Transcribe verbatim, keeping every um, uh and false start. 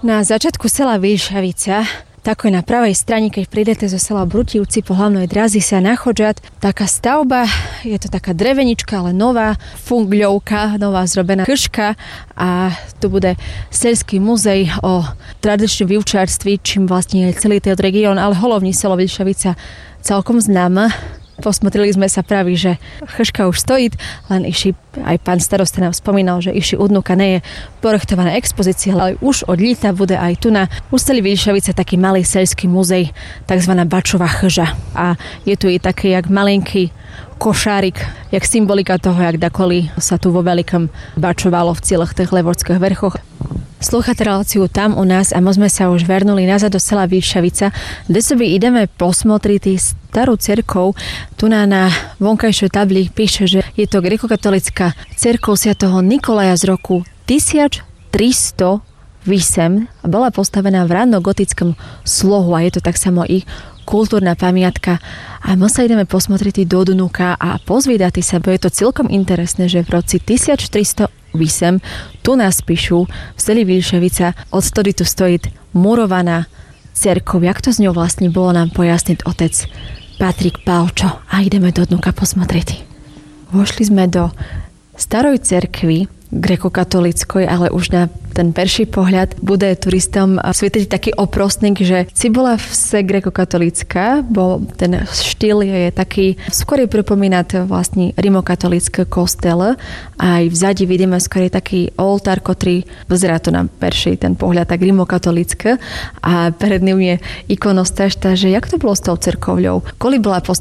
Na začiatku sela Výšavica, tako na pravej strane, keď prídete zo sela Brutivci po hlavnej drazi sa nachodžať, taká stavba, je to taká drevenička, ale nová, fungľovka, nová zrobená krška a tu bude Selský muzej o tradičnom výučárství, čím vlastne je celý ten región, ale hlavne selo Výšavica celkom známe. Posmotrili sme sa praví, že chrška už stojí, len iši, aj pán starosta nám spomínal, že iši udnuka nie je projektovaná expozícia, ale už od líta bude aj tu na ústeli Výšavice taký malý seľský muzej, takzvaná Bačová chža. A je tu i taký jak malinký košárik, jak symbolika toho, jak dakoli sa tu vo veľkom bačovalo v cieľach tých levorských vrchoch. Slúchate reláciu Tam u nás a my sme sa už vernuli nazad do sela Výšavica, kde si ideme posmotriť starú cerkov. Tu na, na vonkajšej tabli píše, že je to grekokatolická cerkov svätého Nikolaja z roku tisíctristoosem a bola postavená v rannogotickom slohu a je to tak samo ich kultúrna pamiatka. A my sa ideme posmotriť do Dnuka a pozvídať sa, bo je to celkom interesné, že v roci tisícštyristoosem tu nás píšu v seli Výšavica, odtedy tu stojí murovaná cerkov. Jak to z ňou vlastne bolo, nám pojasniť otec Patrik Palčo. A ideme do Dnuka posmotriť. Vošli sme do starej cerkvy grekokatolíckoj, ale už na ten perší pohľad bude turistom svietiť taký oprostník, že si bola vse grekokatolícka, bo ten štýl je taký, skôr pripomína vlastne rimokatolícké kostele. Aj vzadi vidíme skôr taký oltár, ktorý vyzerá to na perší ten pohľad tak rimokatolícké a pred ním je ikonostáž, že jak to bolo s tou cerkovľou? Koli bola